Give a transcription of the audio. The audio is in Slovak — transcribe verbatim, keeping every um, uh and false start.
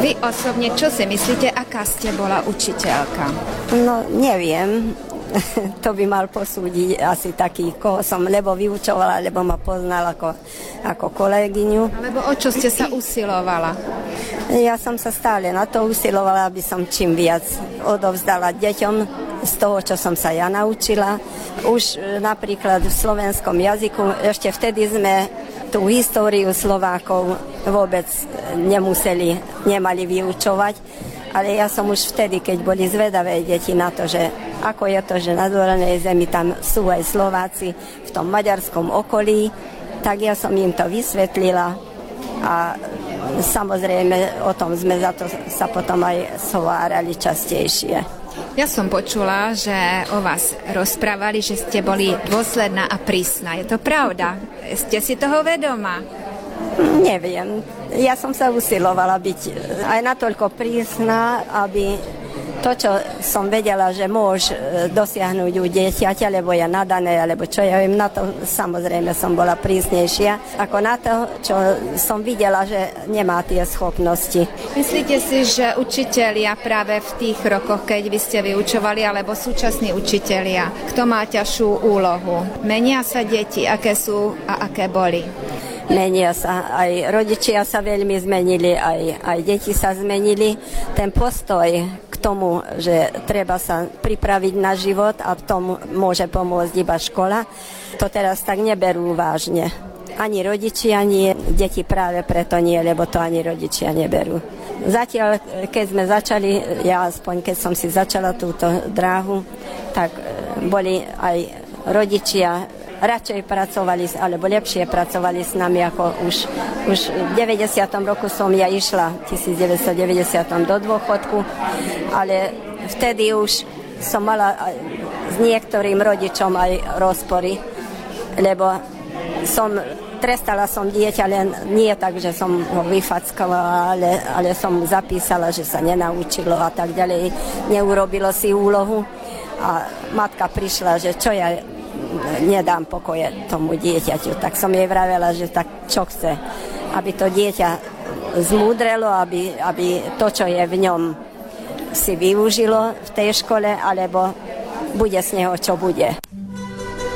Vy osobne, čo si myslíte, aká ste bola učiteľka? No, neviem. To by mal posúdiť asi taký, koho som lebo vyučovala, lebo ma poznal ako, ako kolegyňu. Alebo o čo ste sa usilovala? Ja som sa stále na to usilovala, aby som čím viac odovzdala deťom z toho, čo som sa ja naučila. Už napríklad v slovenskom jazyku, ešte vtedy sme tú históriu Slovákov vôbec nemuseli, nemali vyučovať, ale ja som už vtedy, keď boli zvedavé deti na to, že ako je to, že na Dvoranej zemi tam sú aj Slováci v tom maďarskom okolí, tak ja som im to vysvetlila a samozrejme o tom sme za to sa potom aj shovárali častejšie. Ja som počula, že o vás rozprávali, že ste boli dôsledná a prísna. Je to pravda? Ste si toho vedomá? Neviem. Ja som sa usilovala byť aj natoľko prísna, aby to, čo som vedela, že môž dosiahnuť u dieťaťa, lebo je nadané, alebo čo ja viem, na to samozrejme som bola prísnejšia, ako na to, čo som videla, že nemá tie schopnosti. Myslíte si, že učitelia práve v tých rokoch, keď vy ste vyučovali, alebo súčasní učitelia, kto má ťažšiu úlohu? Menia sa deti, aké sú a aké boli? Menia sa, aj rodičia sa veľmi zmenili, aj, aj deti sa zmenili. Ten postoj k tomu, že treba sa pripraviť na život a v tom môže pomôcť iba škola, to teraz tak neberú vážne. Ani rodičia nie, deti práve preto nie, lebo to ani rodičia neberú. Zatiaľ, keď sme začali, ja aspoň keď som si začala túto dráhu, tak boli aj rodičia radšej pracovali, alebo lepšie pracovali s nami, ako už, už v deväťdesiatom roku som ja išla, devätnásťstodeväťdesiat do dôchodku, ale vtedy už som mala s niektorým rodičom aj rozpory, lebo som trestala som dieťa, len nie tak, že som ho vyfackala, ale, ale som mu zapísala, že sa nenaučilo a tak ďalej, neurobilo si úlohu a matka prišla, že čo ja nedám pokoje tomu dieťaťu. Tak som jej vravela, že tak čo chce, aby to dieťa zmúdrelo, aby, aby to, čo je v ňom, si využilo v tej škole, alebo bude z neho, čo bude.